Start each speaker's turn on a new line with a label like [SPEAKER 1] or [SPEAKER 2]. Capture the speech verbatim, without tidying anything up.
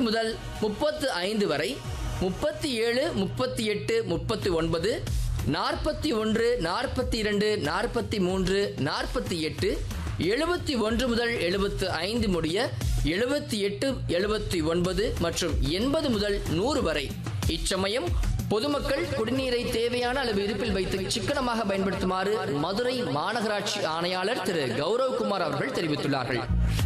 [SPEAKER 1] முதல் முப்பத்து ஐந்து வரை, முப்பத்தி ஏழு, முப்பத்தி எட்டு, முப்பத்தி ஒன்பது, நாற்பத்தி ஒன்று, நாற்பத்தி இரண்டு, நாற்பத்தி மூன்று, நாற்பத்தி எட்டு, எழுபத்தி ஒன்று முதல் எழுபத்து ஐந்து முடிய எழுபத்தி எட்டு, எழுபத்தி ஒன்பது மற்றும் எண்பது முதல் நூறு வரை. இச்சமயம் பொதுமக்கள் குடிநீரை தேவையான அளவு இருப்பில் வைத்து சிக்கனமாக பயன்படுத்துமாறு மதுரை மாநகராட்சி ஆணையாளர் திரு கௌரவ் குமார் அவர்கள் தெரிவித்துள்ளார்கள்.